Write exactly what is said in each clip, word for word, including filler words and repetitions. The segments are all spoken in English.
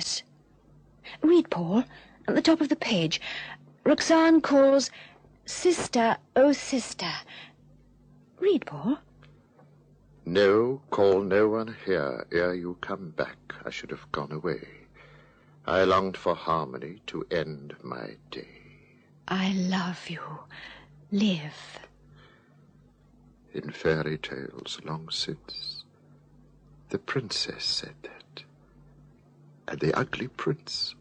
Yes. Read, Paul, at the top of the page. Roxane calls sister, oh sister. Read, Paul. No, call no one here ere you come back. I should have gone away. I longed for harmony to end my day. I love you. Live. In fairy tales long since, the princess said that. And the ugly prince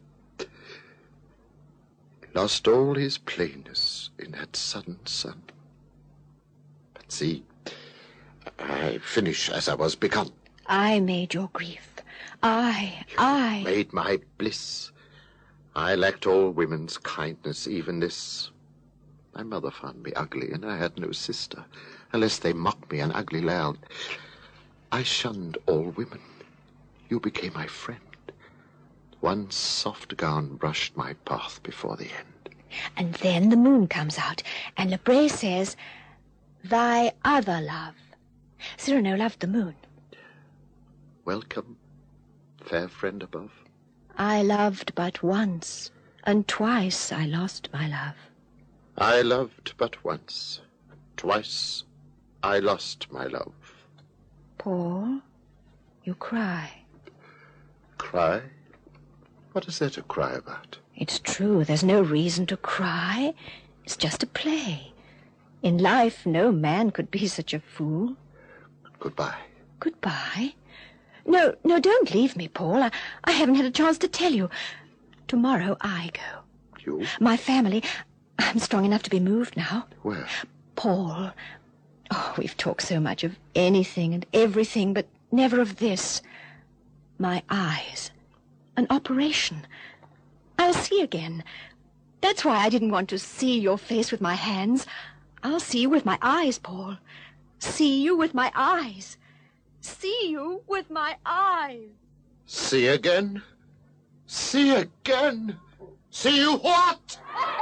lost all his plainness in that sudden sun. But see, I finish as I was begun. I made your grief. I, you I... made my bliss. I lacked all women's kindness, even this. My mother found me ugly, and I had no sister, unless they mocked me an ugly lad. I shunned all women. You became my friend. One soft gown brushed my path before the end. And then the moon comes out, and Lebray says, thy other love. Cyrano loved the moon. Welcome, fair friend above. I loved but once, and twice I lost my love. I loved but once. Twice I lost my love. Paul, you cry. Cry? What is there to cry about? It's true, there's no reason to cry. It's just a play. In life, no man could be such a fool. Goodbye. Goodbye? No, no, don't leave me, Paul. I, I haven't had a chance to tell you. Tomorrow I go. You? My family. I'm strong enough to be moved now. Where? Paul. Oh, we've talked so much of anything and everything, but never of this. My eyes. An operation. I'll see again. That's why I didn't want to see your face with my hands. I'll see you with my eyes, Paul. See you with my eyes. See you with my eyes. See again? See again? See you what?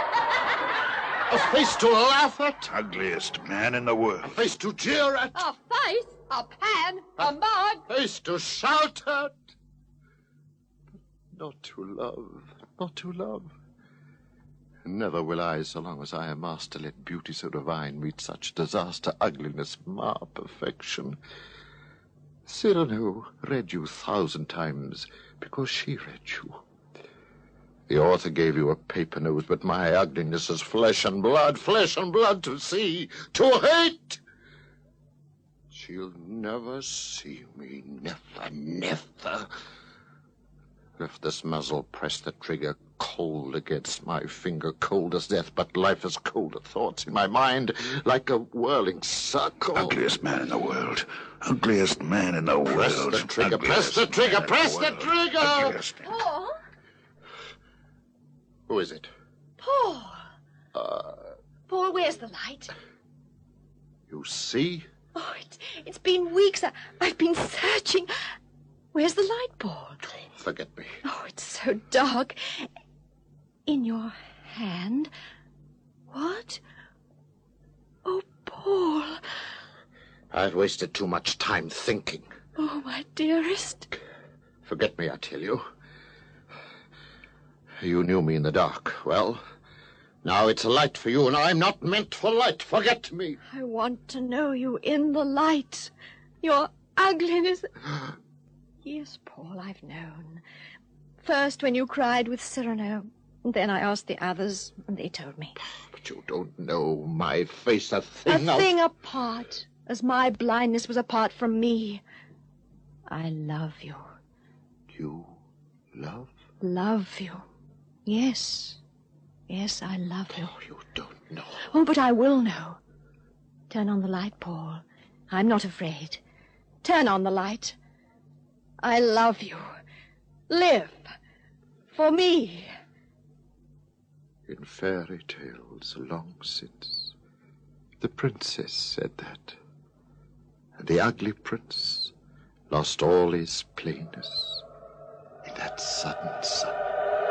A face to laugh at? Ugliest man in the world. A face to jeer at? A face, a pan, a mug. A face to shout at? But not to love, not to love. Never will I, so long as I am master, let beauty so divine meet such disaster, ugliness, mar perfection. Cyrano read you thousand times because she read you. The author gave you a paper nose, but my ugliness is flesh and blood, flesh and blood to see, to hate. She'll never see me, never, never. If this muzzle press the trigger cold against my finger, cold as death, but life is colder. Thoughts in my mind like a whirling circle. Ugliest man in the world. Ugliest man in the Press world. the trigger, Ugliest press the trigger, man in press the world. trigger! Ugliest. Paul? Who is it? Paul. Uh, Paul, where's the light? you see? Oh, it's, it's been weeks. I, I've been searching. Where's the light, Paul? Forget me. Oh, it's so dark. In your hand? What? Oh, Paul. I've wasted too much time thinking. Oh, my dearest. Forget me, I tell you. You knew me in the dark. Well, now it's a light for you, and I'm not meant for light. Forget me. I want to know you in the light. Your ugliness. Yes, Paul, I've known. First when you cried with Cyrano. Then I asked the others, and they told me. But you don't know my face, a thing A of... thing apart, as my blindness was apart from me. I love you. You love? Love you. Yes. Yes, I love you. Oh, you don't know. Oh, but I will know. Turn on the light, Paul. I'm not afraid. Turn on the light. I love you. Live. For me. In fairy tales long since, the princess said that. And the ugly prince lost all his plainness in that sudden sun.